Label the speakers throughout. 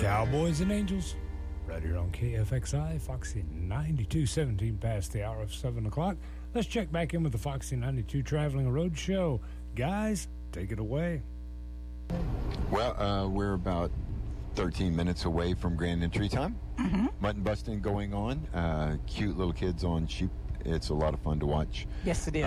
Speaker 1: Cowboys and Angels, right here on KFXI, Foxy 92, 17 past the hour of 7 o'clock. Let's check back in with the Foxy 92 Traveling Road Show. Guys, take it away.
Speaker 2: Well, we're about 13 minutes away from grand entry time. Mutton busting going on. Cute little kids on sheep. It's a lot of fun to watch.
Speaker 3: Yes, it is.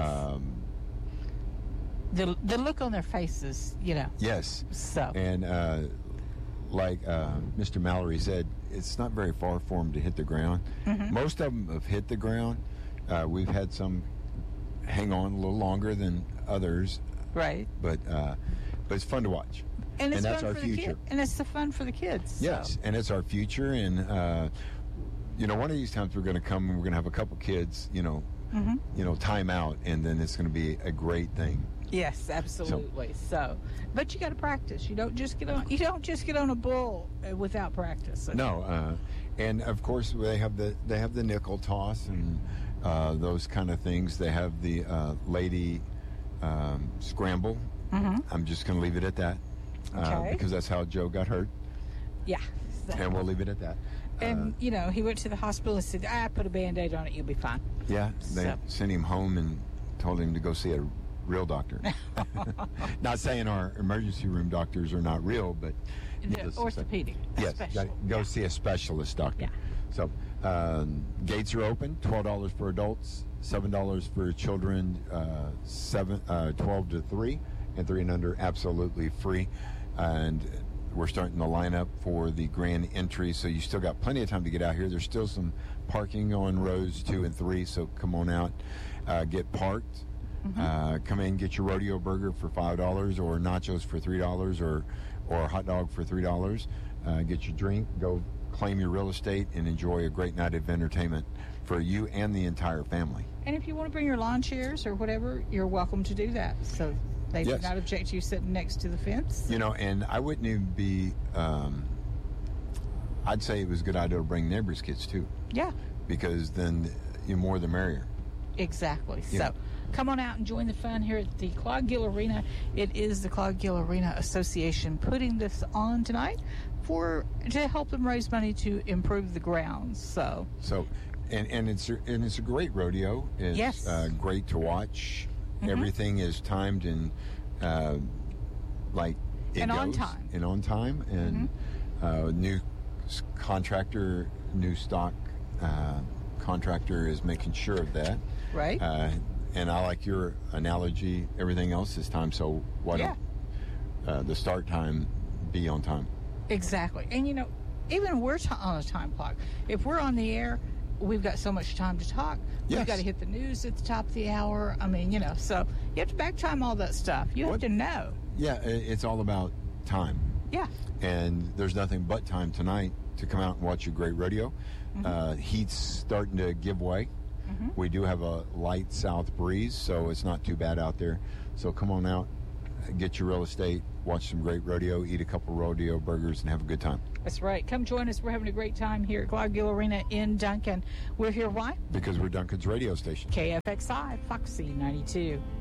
Speaker 3: The look on their faces, you know.
Speaker 2: Yes.
Speaker 3: So.
Speaker 2: And like Mr. Mallory said, it's not very far for them to hit the ground. Most of them have hit the ground. We've had some hang on a little longer than others.
Speaker 3: Right.
Speaker 2: But it's fun to watch.
Speaker 3: And it's
Speaker 2: that's
Speaker 3: fun
Speaker 2: our
Speaker 3: for
Speaker 2: future.
Speaker 3: The kid. And it's the fun for the kids.
Speaker 2: Yes,
Speaker 3: so.
Speaker 2: and it's our future. And, one of these times we're going to come and we're going to have a couple kids, time out, and then it's going to be a great thing.
Speaker 3: Yes, absolutely. So, but you got to practice. You don't just get on a bull without practice. Okay?
Speaker 2: No, and of course they have the nickel toss and those kind of things. They have the lady scramble. I'm just going to leave it at that because that's how Joe got hurt.
Speaker 3: Yeah,
Speaker 2: and we'll leave it at that.
Speaker 3: And he went to the hospital and said, "Put a Band-Aid on it, you'll be fine." Yeah,
Speaker 2: they sent him home and told him to go see a real doctor. Not saying our emergency room doctors are not real, but
Speaker 3: orthopedic.
Speaker 2: Yes, go see a specialist doctor.
Speaker 3: Yeah.
Speaker 2: So gates are open. $12 for adults, $7 for children, 12 to 3, and 3 and under absolutely free. And we're starting the lineup for the grand entry, so you still got plenty of time to get out here. There's still some parking on rows 2 and 3, so come on out, get parked. Come in, get your rodeo burger for $5 or nachos for $3 or a hot dog for $3. Get your drink, go claim your real estate, and enjoy a great night of entertainment for you and the entire family.
Speaker 3: And if you want to bring your lawn chairs or whatever, you're welcome to do that. So they do not object to you sitting next to the fence.
Speaker 2: And I wouldn't even be, I'd say it was a good idea to bring neighbors' kids too.
Speaker 3: Yeah.
Speaker 2: Because then more the merrier.
Speaker 3: Exactly. Yeah. So come on out and join the fun here at the Claude Gill Arena. It is the Claude Gill Arena Association putting this on tonight to help them raise money to improve the grounds. So and it's a great rodeo. It's great to watch. Everything is timed and on time.
Speaker 2: And on time. And new contractor, new stock contractor is making sure of that.
Speaker 3: Right.
Speaker 2: And I like your analogy. Everything else is time, so why don't the start time be on time? Exactly.
Speaker 3: And, even we're on a time clock. If we're on the air, we've got so much time to talk.
Speaker 2: Yes.
Speaker 3: We've got to hit the news at the top of the hour. I mean, so you have to back time all that stuff. You have to know.
Speaker 2: Yeah, it's all about time.
Speaker 3: Yeah.
Speaker 2: And there's nothing but time tonight to come out and watch a great rodeo. Heat's starting to give way. We do have a light south breeze, so it's not too bad out there. So come on out, get your real estate, watch some great rodeo, eat a couple rodeo burgers, and have a good time.
Speaker 3: That's right. Come join us. We're having a great time here at Claude Gill Arena in Duncan. We're here why?
Speaker 2: Because we're Duncan's radio station.
Speaker 3: KFXI, Foxy 92.